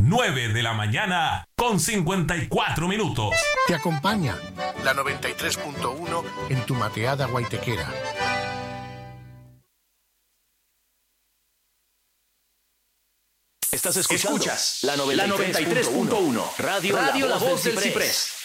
9 de la mañana con 54 minutos. Te acompaña la 93.1 en tu mateada guaitequera. Escuchas la 93.1 Radio La Voz del Ciprés.